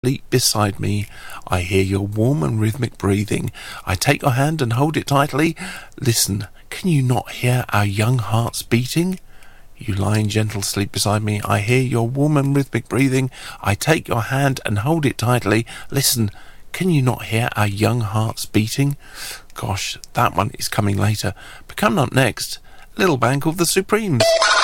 Sleep beside me. I hear your warm and rhythmic breathing. I take your hand and hold it tightly. Listen, can you not hear our young hearts beating? You lie in gentle sleep beside me. I hear your warm and rhythmic breathing. I take your hand and hold it tightly. Listen, can you not hear our young hearts beating? Gosh, that one is coming later. But coming up next, a little band called The Supremes.